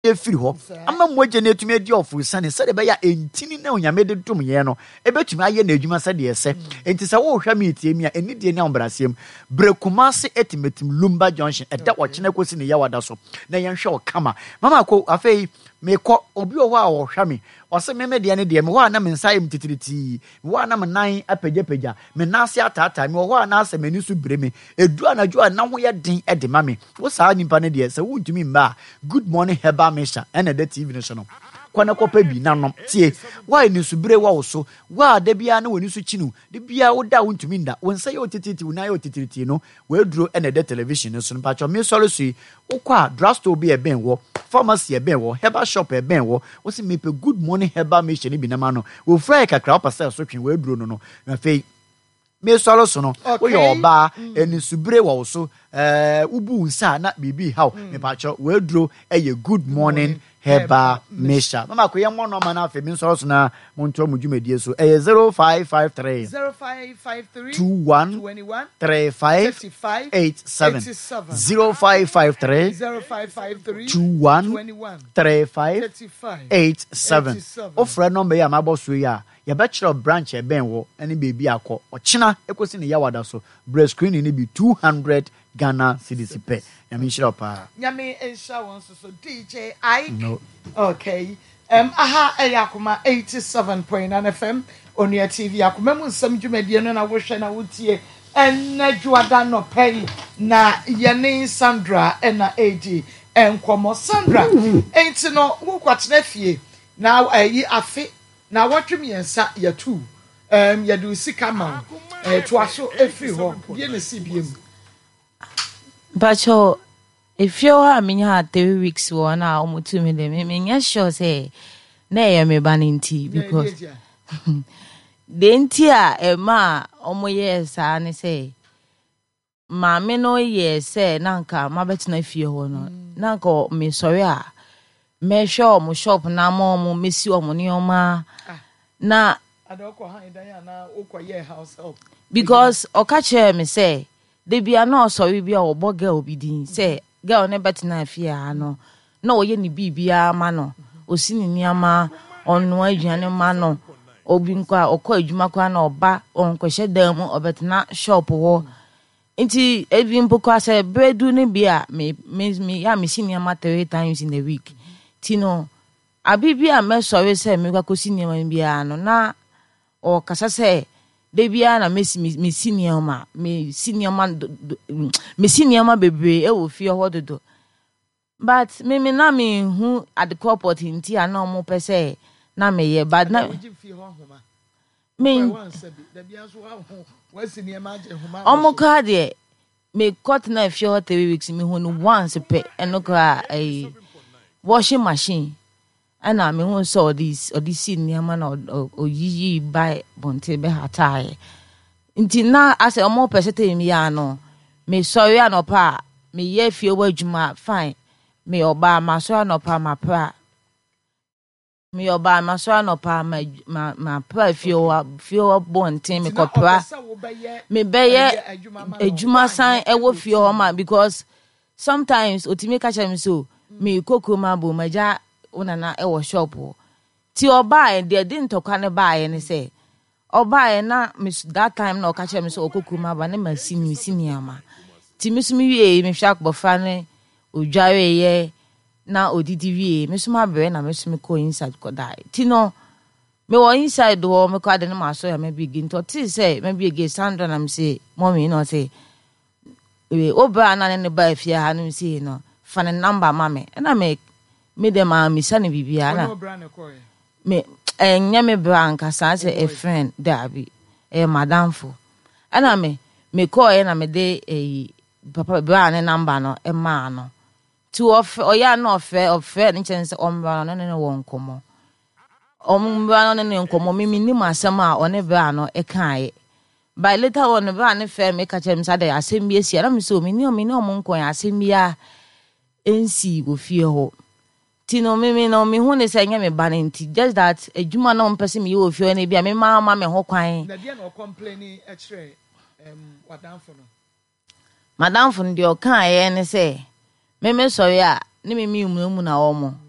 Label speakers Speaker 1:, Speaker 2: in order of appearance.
Speaker 1: efiri ho ama moje na etumi edi ofu sane se de be ya entini na onyame de dum ye no ebetumi aye na adwuma se de ese enti se wo hwa mi tie mi a eni de ne ombrasem brekumase etimetim Lumba Junction eda ochene kosi ne yawada so na yen hwe okama mama ko afei meko obi o wa wo hwa mi o se meme de ne de me wa na me nsa em titiriti me wa na me nan apagya me nase atata me wo wa na ase mani so breme edu anadwo a na ho ye den e de mame wo saa nimpa ne de se wuntumi mba Good Morning Herbal Mixture ene de TV no so no kwana kopa bi nanom tie why ni subire wa wo so wa da bia na woni so chinu de bia wo da wuntumi nda wonsa ye otititi wo na ye otititi no we duro ene de television no so no pacho me soro so wo kwa drugstore bi e ben wo pharmacy e ben wo herbal shop e ben wo wo se mepe Good Morning Herbal Mixture ni bi na ma no wo fry kakra o pasa so twen we duro no no na fei me solo so no wo yo ba eni subire wa wo so ubu nsa na bibi how me pacho we duro eye Good Morning Herbal Mixture mama ko ye mo no ma na afi me solo so na mo nto mo dwumedie so 0553 21 35 87 0553 21 35 87 ofra number ya ma boso ya ya bachelor branch e ben wo ene bebi akọ ochina ekosi ne yawada so breast screen ni bi 200 Ghana cedis pe nyame shira pa
Speaker 2: nyame ensha won so DJ Ike no. Okay aha yakoma 87.9 FM Onua TV yakoma mu nsam dwumadie no na wo hwe na wotie enadwada no pay na yene Sandra ena AD enkomo Sandra enti no wo kwatena fie na ayi afe na watwem yensa ya tu ya do sika ma to aso efiri ho die na sibiem
Speaker 3: Bacho, if you have me 3 weeks one hour to me, me sure say, nay, I'm a banning tea because the intia ma yes, and say, Mamma no yes, say, Nanka, my bet no fear honor, Nanko, me sorry, me sure, mo shop na mo miss you, money, na
Speaker 2: I don't call her Diana, Oka, house help
Speaker 3: because Okache me say. They be no sorry be our boy girl be din say girl never tina fear no no ye ni bibia ma no osini niama onu aduane ma no obi nkwa okọ adwuma kwa na oba onkwehye dan mu obetena shop wo nti ebi mpokwa say bredu ne bia me ya me si niama 3 times in a week tino abibia me sorry say me kwa kosi niama bia no na o kasa say Debia na me senior ma bebre e wo fie ho dodo but me na me hu at the corporate nti ana mo pese na me ye bad na me omo ka de me cut na fie ho 3 weeks me hu no once pe eno ka washing machine ana me hu so this senior man oyiyi by bonte be hatae nti na ase omo pesete mi ya no me sorry anopa me ye fie wadwuma fine me oba maso anopa ma pra me oba maso anopa ma pra fie bonte me kopra me beye adwuma san ewo fie ho ma because sometimes otimi ka cha me so me kokoma bo maja unana ewo shop ti oba de ntokwa ne baaye ne se oba na miss that time na okache me so okokuma ba ne masini ama ti miss mi wie me hwa akbofa ne odware ye na odidi wie me so ma bere na me so me ko inside ko dai ti no me wo inside do me ko ade ne ma so ya me begin to ti say me be ge Sandra na me say mommy no say we oba na ne ba afia ha no say no fa ne number ma me na me dem a misane bibia na me enya me branka sa say a friend dabi madam fo ana me call na me de papa bra ne number no e ma no to of oya no of ni chense ombra no ne won komo ombra no ne nkomo me ni masam a one bra no e kan by later on bra ne fe me ka chem sa de asem bi esia na me so me ni o nkon asem bia ensi go fie ho tino me no me hu ne say nya me banenti just that adwuma no mpese me yo fie na bia me ma me ho kwan
Speaker 2: na dia no complain e kire
Speaker 3: madam fo ndi o kan ye ne say me sorry a ne me mu na wo mo